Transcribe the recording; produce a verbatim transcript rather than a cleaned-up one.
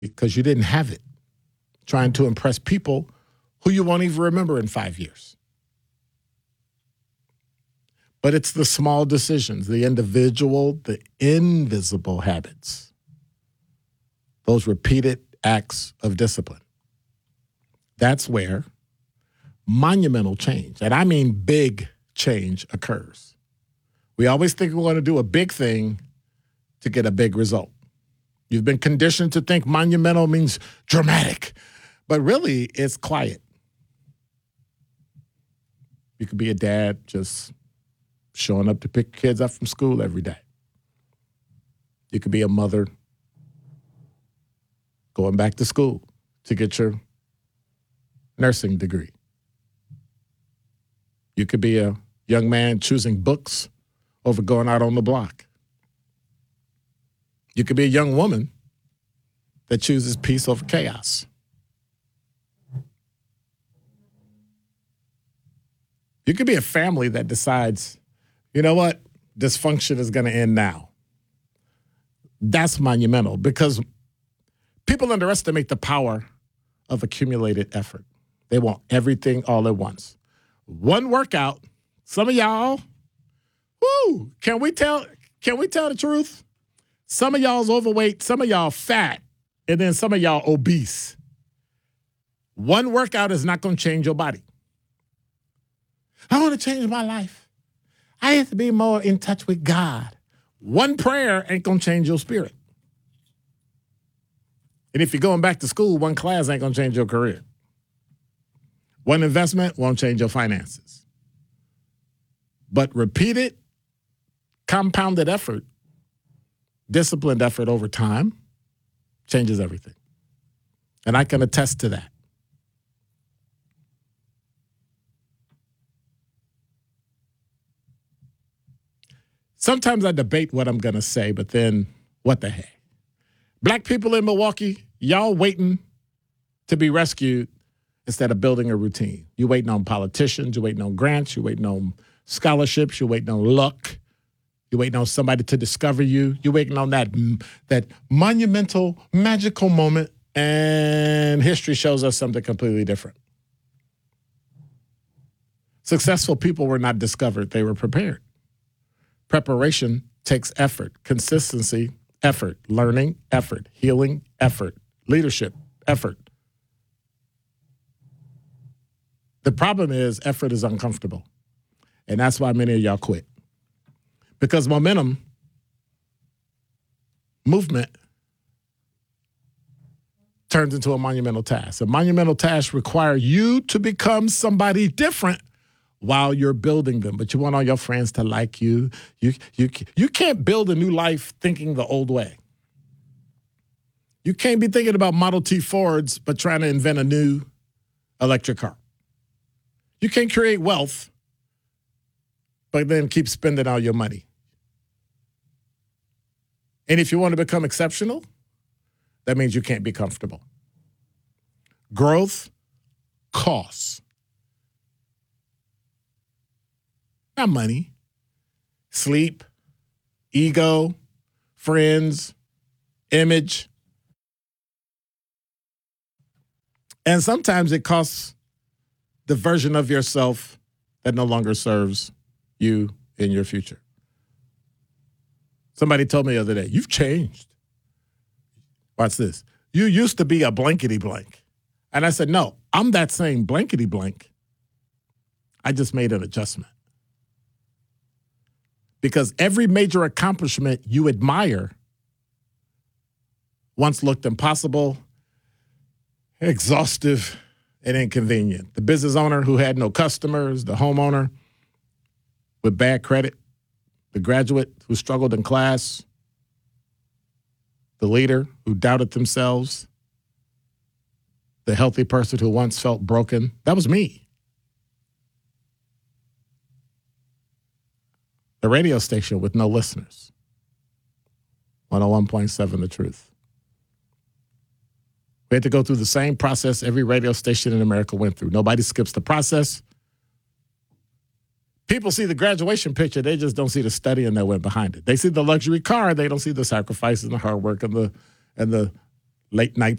because you didn't have it, trying to impress people who you won't even remember in five years. But it's the small decisions, the individual, the invisible habits, those repeated acts of discipline. That's where monumental change, and I mean big change, occurs. We always think we're going to do a big thing to get a big result. You've been conditioned to think monumental means dramatic, but really it's quiet. You could be a dad just showing up to pick kids up from school every day. You could be a mother going back to school to get your nursing degree. You could be a young man choosing books over going out on the block. You could be a young woman that chooses peace over chaos. You could be a family that decides, you know what, dysfunction is going to end now. That's monumental because people underestimate the power of accumulated effort. They want everything all at once. One workout, some of y'all, woo, can we tell, can we tell the truth? Some of y'all's overweight, some of y'all fat, and then some of y'all obese. One workout is not going to change your body. I want to change my life. I have to be more in touch with God. One prayer ain't going to change your spirit. And if you're going back to school, one class ain't going to change your career. One investment won't change your finances. But repeated, compounded effort, disciplined effort over time changes everything. And I can attest to that. Sometimes I debate what I'm going to say, but then what the heck? Black people in Milwaukee, y'all waiting to be rescued instead of building a routine. You're waiting on politicians, you're waiting on grants, you're waiting on scholarships, you're waiting on luck. You're waiting on somebody to discover you. You're waiting on that, that monumental, magical moment, and history shows us something completely different. Successful people were not discovered. They were prepared. Preparation takes effort, consistency, effort, learning, effort, healing, effort, leadership, effort. The problem is effort is uncomfortable, and that's why many of y'all quit. Because momentum, movement, turns into a monumental task. A monumental task requires you to become somebody different while you're building them. But you want all your friends to like you. You, you, you can't build a new life thinking the old way. You can't be thinking about Model T Fords but trying to invent a new electric car. You can't create wealth but then keep spending all your money. And if you want to become exceptional, that means you can't be comfortable. Growth costs. Not money. Sleep, ego, friends, image. And sometimes it costs the version of yourself that no longer serves you in your future. Somebody told me the other day, you've changed. Watch this. You used to be a blankety blank. And I said, no, I'm that same blankety blank. I just made an adjustment. Because every major accomplishment you admire once looked impossible, exhaustive, and inconvenient. The business owner who had no customers, the homeowner with bad credit, the graduate who struggled in class, the leader who doubted themselves, the healthy person who once felt broken. That was me. The radio station with no listeners. one oh one point seven The Truth. We had to go through the same process every radio station in America went through. Nobody skips the process. People see the graduation picture, they just don't see the studying that went behind it. They see the luxury car, they don't see the sacrifices and the hard work and the and the late nights